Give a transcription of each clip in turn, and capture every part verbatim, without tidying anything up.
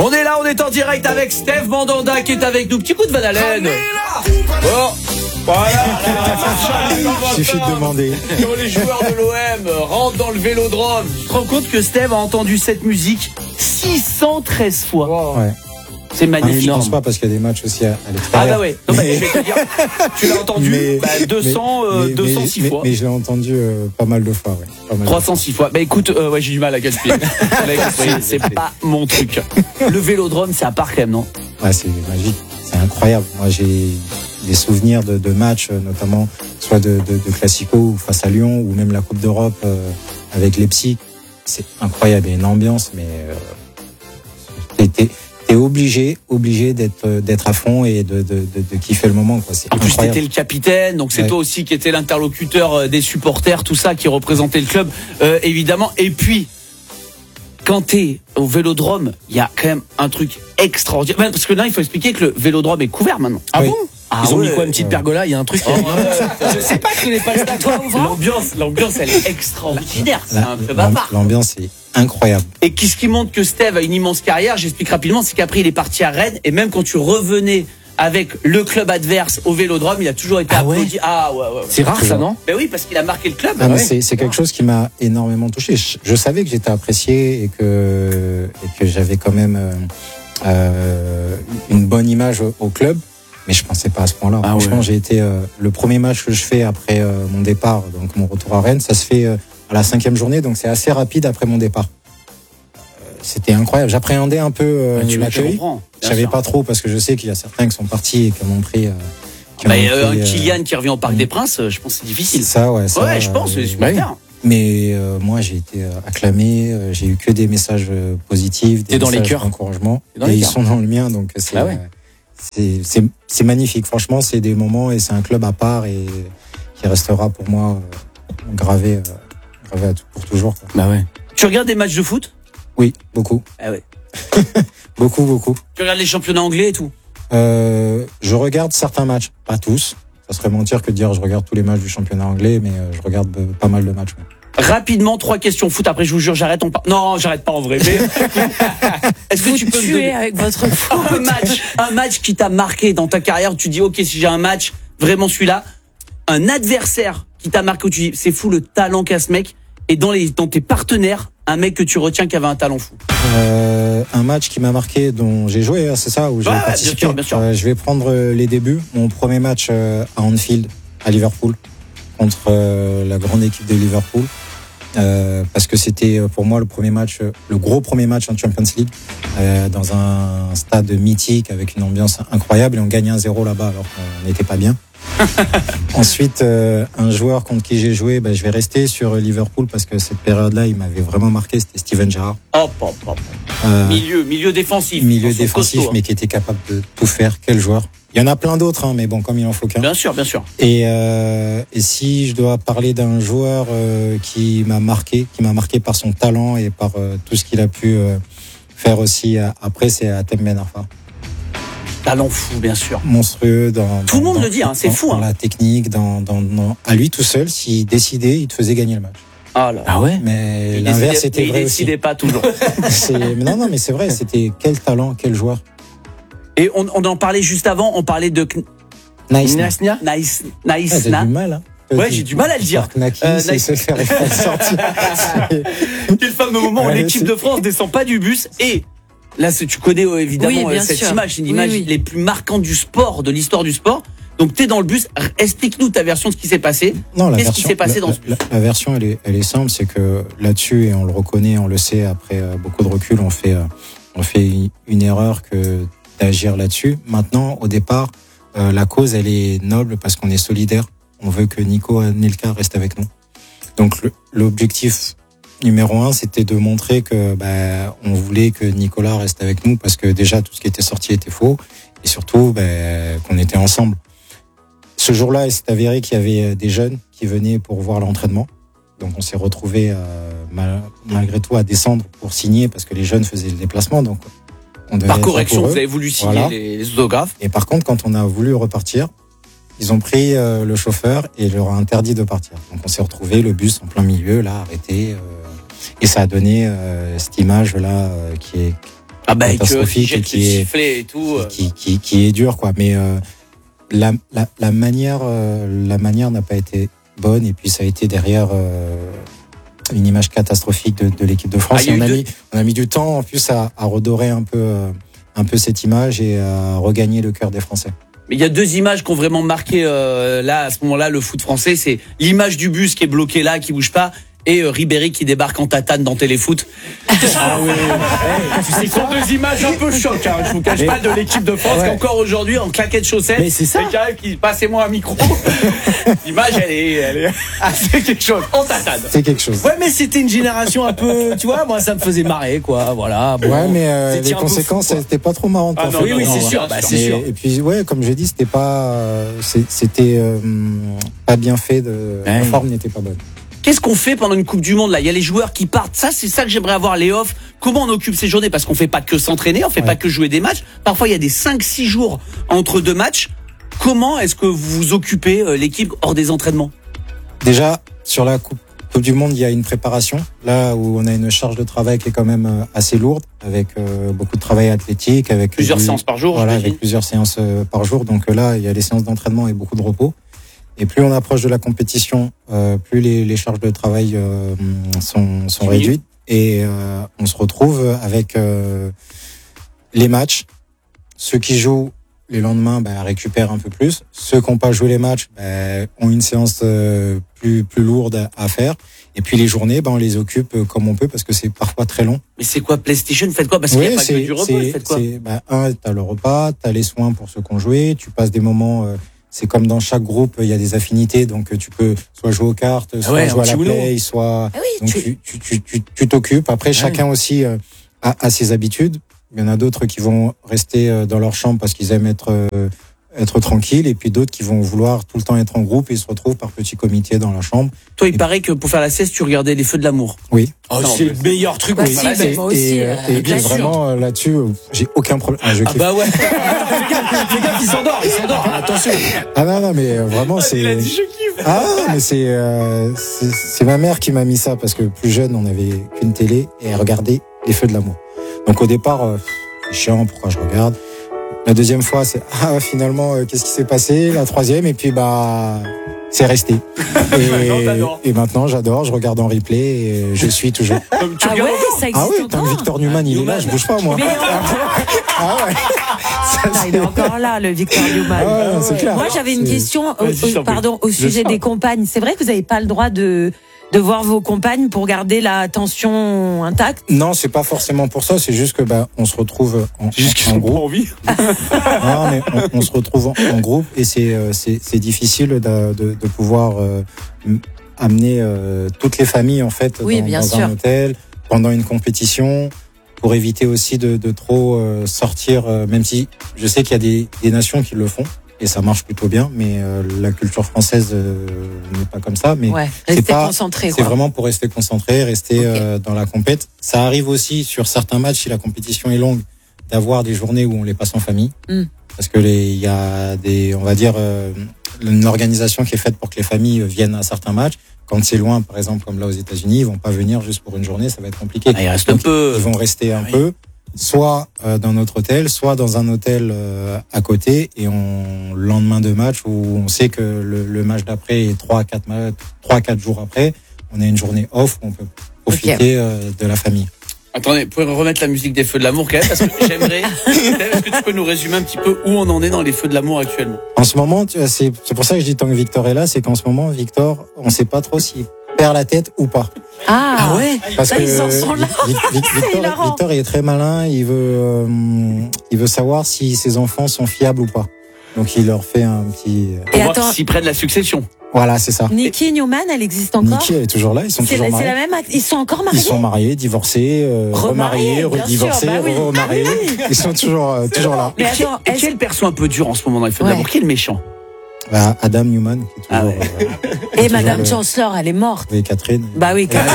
On est là, on est en direct avec Steve Mandanda qui est avec nous. Petit coup de Van Halen. Bon, voilà. Il suffit de demander. Quand les joueurs de l'O M rentrent dans le Vélodrome, tu te rends compte que Steve a entendu cette musique six cent treize fois. Ouais. C'est magnifique. Ah, je pense pas parce qu'il y a des matchs aussi à, à l'extérieur. Ah bah ouais. Non, mais... bah, je vais te dire, tu l'as entendu mais, bah, deux cents, mais, euh, deux cent six mais, fois. Mais, mais je l'ai entendu euh, pas mal de fois. Ouais. Pas mal trois cent six fois. Bah écoute, euh, ouais, j'ai du mal à gaspiller. C'est pas mon truc. Le Vélodrome, c'est à part quand même, non? Ouais, c'est magique. C'est incroyable. Moi, j'ai des souvenirs de, de matchs, notamment soit de, de, de Classico face à Lyon ou même la Coupe d'Europe euh, avec Leipzig. C'est incroyable. Il y a une ambiance, mais euh, t'es, t'es obligé, obligé d'être, d'être à fond et de, de, de, de kiffer le moment, quoi. C'est en plus, incroyable. t'étais le capitaine, donc c'est ouais. toi aussi qui étais l'interlocuteur des supporters, tout ça, qui représentait le club, euh, évidemment. Et puis, quand t'es au Vélodrome, il y a quand même un truc extraordinaire. Parce que là, il faut expliquer que le Vélodrome est couvert maintenant. Ah oui. bon? Ah Ils ont ouais, mis quoi, une petite ouais. pergola? Il y a un truc. Oh, ouais. Je sais pas, je connais pas le stade. L'ambiance, l'ambiance, elle est extraordinaire. C'est un club à part. L'ambiance est incroyable. Et ce qui montre que Steve a une immense carrière, j'explique rapidement, c'est qu'après il est parti à Rennes et même quand tu revenais avec le club adverse au Vélodrome, il a toujours été ah applaudi. Ouais. Ah ouais, ouais, ouais. C'est rare ça, non? Ben oui, parce qu'il a marqué le club. Ah, ouais. mais c'est, c'est quelque chose qui m'a énormément touché. Je, je savais que j'étais apprécié et que, et que j'avais quand même euh, une bonne image au, au club, mais je pensais pas à ce point-là. Ah Franchement, ouais. j'ai été euh, le premier match que je fais après euh, mon départ, donc mon retour à Rennes, ça se fait euh, à la cinquième journée, donc c'est assez rapide après mon départ. Euh, c'était incroyable. J'appréhendais un peu euh, Ah, tu l'accueil. Je savais sûr. pas trop parce que je sais qu'il y a certains qui sont partis et qui m'ont pris. Euh, qui bah, m'ont euh, pris, un euh, Kylian qui revient au Parc des Princes, je pense que c'est difficile. Ça, ouais. Ça, ouais, je pense, euh, c'est super bien. Mais euh, moi, j'ai été euh, acclamé. Euh, j'ai eu que des messages euh, positifs, des T'es dans messages les cœurs. d'encouragement. Dans Et les ils cœurs. sont dans le mien, donc c'est, Ah ouais. euh, c'est, c'est, c'est magnifique. Franchement, c'est des moments et c'est un club à part et qui restera pour moi euh, gravé, euh, gravé à tout, pour toujours. Quoi. Bah ouais. Tu regardes des matchs de foot? Oui, beaucoup. Ah ouais. beaucoup, beaucoup. Tu regardes les championnats anglais et tout? Euh, je regarde certains matchs, pas tous. Ça serait mentir que de dire je regarde tous les matchs du championnat anglais, mais euh, je regarde euh, pas mal de matchs. Ouais. Rapidement, trois questions foot. Après, je vous jure, j'arrête. On par... Non, j'arrête pas en vrai. Mais... Est-ce que vous tu peux me tuez donner avec votre foot. un match, un match qui t'a marqué dans ta carrière où tu dis, ok, si j'ai un match, vraiment celui-là, un adversaire qui t'a marqué où tu dis, c'est fou le talent qu'a ce mec, et dans les, dans tes partenaires, un mec que tu retiens qui avait un talent fou. Euh, un match qui m'a marqué, dont j'ai joué, c'est ça, où j'ai ouais, participé. Bien sûr, bien sûr. Euh, je vais prendre les débuts. Mon premier match euh, à Anfield, à Liverpool, contre euh, la grande équipe de Liverpool. Euh, parce que c'était pour moi le premier match, le gros premier match en Champions League, euh, dans un stade mythique avec une ambiance incroyable, et on gagnait un zéro là-bas alors qu'on n'était pas bien. Ensuite, euh, un joueur contre qui j'ai joué, ben, je vais rester sur Liverpool parce que cette période-là, il m'avait vraiment marqué, c'était Steven Gerrard. Hop, hop, hop. Euh, milieu, milieu défensif. milieu défensif, costaud, mais qui était capable de tout faire. Quel joueur. Il y en a plein d'autres, hein, mais bon, comme il en faut qu'un. Bien sûr, bien sûr. Et, euh, et si je dois parler d'un joueur euh, qui m'a marqué, qui m'a marqué par son talent et par euh, tout ce qu'il a pu euh, faire aussi euh, après, c'est Hatem Ben Arfa. Talent fou, bien sûr. Monstrueux dans. Tout le monde dans, le dit, hein, c'est dans, fou. Dans hein. la technique, dans, dans, dans, à lui tout seul, s'il décidait, il te faisait gagner le match. Ah, là. Ah ouais. Mais Il l'inverse décidait, était il vrai décidait aussi. pas toujours. C'est, mais non, non, mais c'est vrai. C'était quel talent, quel joueur. Et on, on en parlait juste avant. On parlait de Kn- Nice. Nasnia, Nice, Ah, Nice, t'as Na. du mal, hein. Ouais, j'ai du mal à le dire. Knaki, Euh, c'est nice. se faire sortir. Quel fameux moment où Ouais, l'équipe c'est- de France descend pas du bus et là c'est- tu connais euh, évidemment Oui, bien euh, cette sûr. image, c'est une Oui, image oui. les plus marquantes du sport, de l'histoire du sport. Donc t'es dans le bus, R- explique-nous ta version de ce qui s'est passé. Non, la Qu'est-ce version, qui s'est passé la, dans ce la, la version, elle est, elle est simple, c'est que là-dessus, et on le reconnaît, on le sait, après euh, beaucoup de recul, on fait, euh, on fait une erreur que d'agir là-dessus. Maintenant, au départ, euh, la cause, elle est noble parce qu'on est solidaire. On veut que Nico Anelka reste avec nous. Donc, le, l'objectif numéro un, c'était de montrer que, bah, on voulait que Nicolas reste avec nous parce que déjà, tout ce qui était sorti était faux et surtout, bah, qu'on était ensemble. Ce jour-là, il s'est avéré qu'il y avait des jeunes qui venaient pour voir l'entraînement. Donc on s'est retrouvés euh, mal, malgré tout à descendre pour signer parce que les jeunes faisaient le déplacement. Donc on devait Par être là correction, pour eux. vous avez voulu signer Voilà. les, les autographes. Et par contre, quand on a voulu repartir, ils ont pris euh, le chauffeur et leur a interdit de partir. Donc on s'est retrouvés, le bus en plein milieu, là, arrêté. Euh, et ça a donné euh, cette image-là euh, qui est ah bah, catastrophique que, et qui est et tout. Qui, qui, qui est dur, quoi. Mais euh, la, la, la manière, euh, la manière n'a pas été bonne, et puis ça a été derrière euh, une image catastrophique de, de l'équipe de France. Ah, et on a, mis, on a mis du temps en plus à, à redorer un peu, euh, un peu cette image et à regagner le cœur des Français. Mais il y a deux images qui ont vraiment marqué euh, là à ce moment-là le foot français. C'est l'image du bus qui est bloqué là, qui bouge pas, et euh, Ribéry qui débarque en tatane dans Téléfoot. Ah oui. Hey, tu sais quoi, deux images un peu choc. Hein. Je vous cache mais, pas de l'équipe de France ouais. qui encore aujourd'hui en claquettes chaussettes. Mais c'est ça. Et qui arrive, qui passez-moi un micro. L'image, elle est, elle est, ah, c'est quelque chose. En tatane. C'est quelque chose. Ouais, mais c'était une génération un peu, tu vois, moi ça me faisait marrer, quoi. Voilà. Bon, ouais, mais euh, les conséquences, c'était pas trop marrant. Ah, non, oui, non, oui, non, c'est non, sûr. Bah, c'est sûr. Et puis, ouais, comme j'ai dit, c'était pas, c'était euh, pas bien fait. De, ouais. La forme n'était pas bonne. Qu'est-ce qu'on fait pendant une Coupe du Monde là? Il y a les joueurs qui partent. Ça, c'est ça que j'aimerais avoir, les off. Comment on occupe ces journées? Parce qu'on fait pas que s'entraîner, on fait ouais. pas que jouer des matchs. Parfois, il y a des cinq six jours entre deux matchs. Comment est-ce que vous vous occupez l'équipe hors des entraînements? Déjà, sur la Coupe, coupe du Monde, il y a une préparation. Là où on a une charge de travail qui est quand même assez lourde, avec euh, beaucoup de travail athlétique, avec plusieurs du, séances par jour. Voilà, avec plusieurs séances euh, par jour. Donc euh, là, il y a les séances d'entraînement et beaucoup de repos. Et plus on approche de la compétition, euh, plus les, les charges de travail euh, sont, sont réduites. Et euh, on se retrouve avec euh, les matchs. Ceux qui jouent les lendemains bah, récupèrent un peu plus. Ceux qui n'ont pas joué les matchs bah, ont une séance euh, plus, plus lourde à faire. Et puis les journées, bah, on les occupe comme on peut parce que c'est parfois très long. Mais c'est quoi PlayStation? Faites quoi? Parce qu'il n'y a pas que du repos. Faites quoi? Bah, un, t'as le repas, t'as les soins pour ceux qui ont joué. Tu passes des moments... Euh, c'est comme dans chaque groupe, il y a des affinités, donc tu peux soit jouer aux cartes, soit ah ouais, jouer à la play, soit... Ah oui, donc tu, tu, tu, tu, tu t'occupes. Après, ah chacun oui. aussi euh, a, a ses habitudes. Il y en a d'autres qui vont rester dans leur chambre parce qu'ils aiment être, euh, être tranquilles, et puis d'autres qui vont vouloir tout le temps être en groupe et se retrouvent par petits comités dans leur chambre. Toi, il et paraît que pour faire la sieste, tu regardais les Feux de l'amour. Oui. Oh, c'est le meilleur truc. Bah oui. si, bah, moi aussi. Et, euh, et, et vraiment, là-dessus, j'ai aucun problème. Ah, je ah bah ouais. Les gars, ils s'endorment, ils s'endorment. Attention. Ah non, non, mais vraiment, ah, c'est... Il a dit je kiffe. Ah, mais c'est, euh, c'est, c'est ma mère qui m'a mis ça, parce que plus jeune, on n'avait qu'une télé et elle regardait les Feux de l'amour. Donc au départ, euh, c'est chiant, pourquoi je regarde? La deuxième fois, c'est ah finalement, euh, qu'est-ce qui s'est passé? La troisième, et puis bah c'est resté. Et, et maintenant, j'adore, je regarde en replay et je suis toujours. Ah ouais, ça existe ah oui, encore. tant que Victor Newman, il Newman. est là, je bouge pas moi. Ah ouais. Ça, ah, il est encore là, le Victor Newman. Ah ouais, c'est clair. Moi, j'avais une c'est... question, au, au, pardon, au sujet des compagnes. C'est vrai que vous n'avez pas le droit de de voir vos compagnes pour garder la tension intacte? Non, c'est pas forcément pour ça. C'est juste que bah on se retrouve en, c'est juste qu'ils en sont groupe. pas envie. Non, mais on, on se retrouve en, en groupe et c'est c'est c'est difficile de de, de pouvoir euh, amener euh, toutes les familles en fait oui, dans, bien dans sûr. un hôtel pendant une compétition, pour éviter aussi de de trop euh, sortir. Euh, même si je sais qu'il y a des des nations qui le font. Et ça marche plutôt bien, mais euh, la culture française euh, n'est pas comme ça. Mais ouais, c'est pas, concentré. C'est vraiment pour rester concentré, rester okay. euh, dans la compète. Ça arrive aussi sur certains matchs, si la compétition est longue, d'avoir des journées où on les passe en famille, mm. parce que les, il y a des, on va dire, euh, une organisation qui est faite pour que les familles viennent à certains matchs. Quand c'est loin, par exemple, comme là aux États-Unis, ils vont pas venir juste pour une journée, ça va être compliqué. Ah, il reste un peu. Ils vont rester un oui. peu. Soit euh, dans notre hôtel, soit dans un hôtel euh, à côté, et on lendemain de match où on sait que le, le match d'après est trois à quatre trois à quatre jours après, on a une journée off où on peut profiter okay. euh, de la famille. Attendez, vous pouvez remettre la musique des Feux de l'amour quand même, parce que j'aimerais. Est-ce que tu peux nous résumer un petit peu où on en est dans les Feux de l'amour actuellement? En ce moment, tu vois, c'est c'est pour ça que je dis tant que Victor est là, c'est qu'en ce moment, Victor, on sait pas trop s'il perd la tête ou pas. Ah, ah ouais. Parce là, que ils en sont là. Victor, Victor il est très malin. Il veut, euh, il veut savoir si ses enfants sont fiables ou pas. Donc il leur fait un petit. Et pour voir s'ils prennent la succession. Voilà, c'est ça. Nikki Newman, elle existe encore. Nikki, elle est toujours là. Ils sont c'est toujours la, mariés. C'est la même. Ils sont encore mariés. Ils sont mariés, divorcés, euh, remariés, redivorcés, bah oui. remariés. Ah oui. Ils sont toujours, euh, toujours là. Mais attends, et qui est le perso un peu dur en ce moment dans les Feux de l'amour? Qui est le méchant? Bah, Adam Newman, qui est toujours. Ah ouais. euh, Et Madame le... Chancellor, elle est morte. Oui, Catherine. Bah oui, Catherine.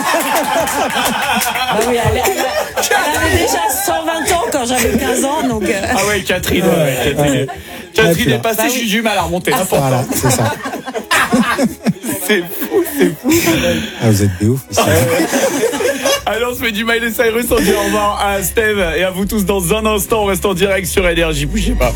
bah oui, elle, elle, elle avait déjà cent vingt ans quand j'avais quinze ans, donc. Euh... Ah ouais, Catherine. Ouais, ouais, Catherine, ouais. Catherine est passée, bah oui. J'ai du mal à remonter. Ah, voilà, c'est ça. C'est fou, c'est fou. Ah, vous êtes des ouf ici. Allez, on se met du Miley Cyrus, on dit au revoir à Steve et à vous tous dans un instant. On reste en direct sur Énergie, bougez pas.